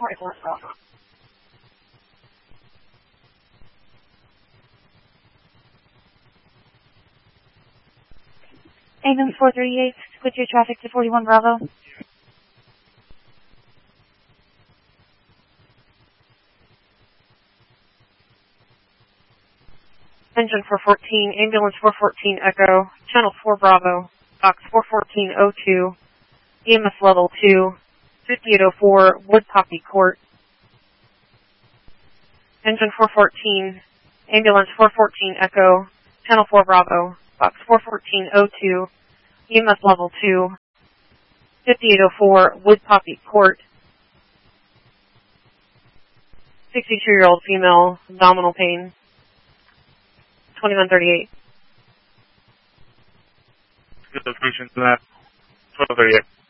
Ambulance 438, switch your traffic to 41 Bravo. Engine 414, ambulance 414 Echo, channel 4 Bravo, box 41402, EMS level 2, 5804 Wood Poppy Court. Engine 414, ambulance 414 Echo, channel 4 Bravo, box 41402, EMS level 2, 5804 Wood Poppy Court. 62-year-old female, abdominal pain. 2138. Good location to that. 1238.